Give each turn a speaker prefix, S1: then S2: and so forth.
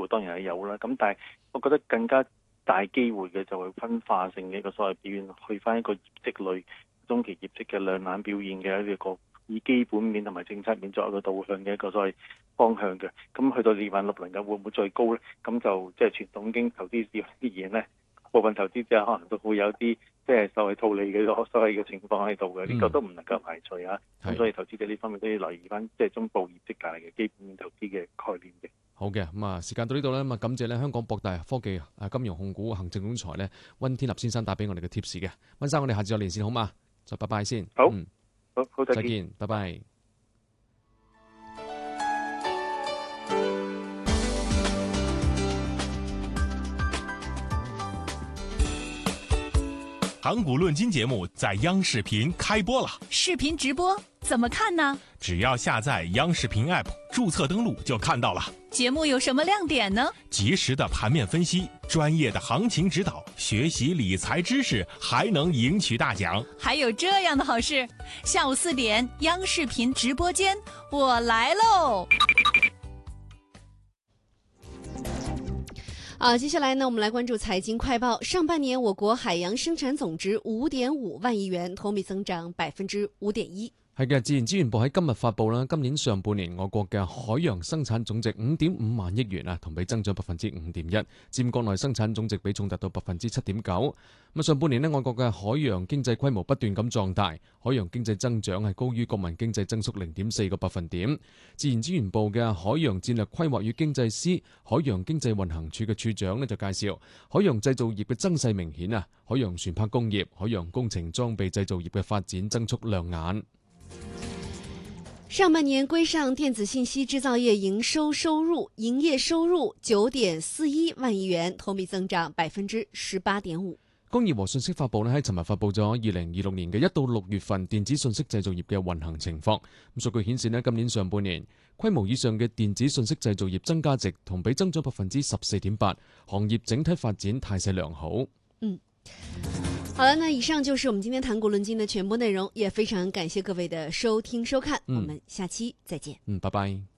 S1: 當然係有啦。咁但係我覺得更加大機會嘅就係分化性嘅一個所謂表現，去翻一個業績類中期業績嘅亮眼表現嘅一個以基本面同埋政策面作一個導向嘅一個所謂方向嘅。咁去到26000能夠會唔會再高咧？咁就即係傳統經投資市場啲嘢咧，部分投資者可能都會有啲即係所謂套利嘅所謂嘅情況喺度嘅，呢個都唔能夠排除啊。咁所以投資者呢方面都要留意翻，即係中部業績帶嚟嘅基本面投資嘅概念嘅。
S2: 好嘅，咁啊時間到呢度咧，咁啊感謝咧香港博大科技金融控股行政總裁咧溫天立先生帶俾我哋嘅貼士嘅。溫生，我哋下次再連線好嘛？就拜拜先。
S1: 好，好，
S2: 再見，拜拜。
S3: 港股论金节目在央视频开播了，
S4: 视频直播怎么看呢？
S3: 只要下载央视频 App， 注册登录就看到了。
S4: 节目有什么亮点呢？
S3: 及时的盘面分析，专业的行情指导，学习理财知识，还能赢取大奖。
S4: 还有这样的好事，下午4点，央视频直播间，我来喽！
S5: 接下来呢，我们来关注财经快报。上半年我国海洋生产总值5.5万亿元，同比增長5.1%。
S2: 係嘅，自然資源部喺今日發布啦，今年上半年我國嘅海洋生產總值5.5萬億元啊，同比增長5.1%，佔國內生產總值比重達到7.9%。咁上半年呢，我國嘅海洋經濟規模不斷咁壯大，海洋經濟增長係高於國民經濟增速0.4個百分點。自然資源部嘅海洋戰略規劃與經濟司海洋經濟運行處嘅處長呢就介紹，海洋製造業嘅增勢明顯啊，海洋船舶工業、海洋工程裝備製造業嘅發展增速亮眼。
S5: 上半年规上电子信息制造业营业收入9.41萬億元，同比增長18.5%。
S2: 工業和信息發布咧喺尋日發布咗2026年嘅1到6月份電子信息製造業嘅運行情況。咁數據顯示咧，今年上半年規模以上嘅電子信息製造業增加值同比增長14.8%，行業整體發展態勢良好。
S5: 好了，那以上就是我們今天談股論金的全部內容，也非常感謝各位的收聽收看，我們下期再見。
S2: 拜拜。